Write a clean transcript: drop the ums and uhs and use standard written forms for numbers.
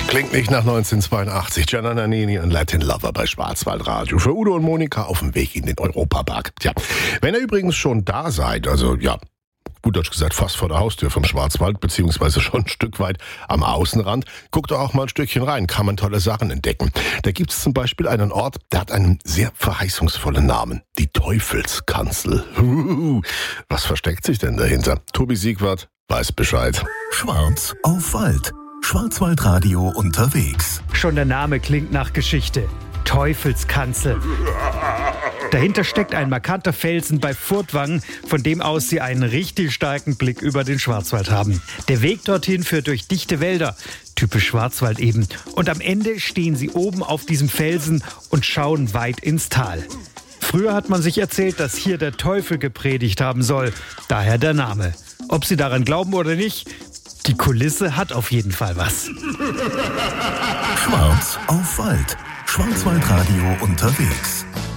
Klingt nicht nach 1982. Gianna Nannini und Latin Lover bei Schwarzwaldradio. Für Udo und Monika auf dem Weg in den Europapark. Tja, wenn ihr übrigens schon da seid, also ja, gut Deutsch gesagt, fast vor der Haustür vom Schwarzwald, beziehungsweise schon ein Stück weit am Außenrand, guckt doch auch mal ein Stückchen rein, kann man tolle Sachen entdecken. Da gibt es zum Beispiel einen Ort, der hat einen sehr verheißungsvollen Namen. Die Teufelskanzel. Was versteckt sich denn dahinter? Tobi Siegwart weiß Bescheid. Schwarz auf Wald. Schwarzwaldradio unterwegs. Schon der Name klingt nach Geschichte. Teufelskanzel. Dahinter steckt ein markanter Felsen bei Furtwangen, von dem aus Sie einen richtig starken Blick über den Schwarzwald haben. Der Weg dorthin führt durch dichte Wälder, typisch Schwarzwald eben. Und am Ende stehen Sie oben auf diesem Felsen und schauen weit ins Tal. Früher hat man sich erzählt, dass hier der Teufel gepredigt haben soll. Daher der Name. Ob Sie daran glauben oder nicht, die Kulisse hat auf jeden Fall was. Schwarz auf Wald. Schwarzwaldradio unterwegs.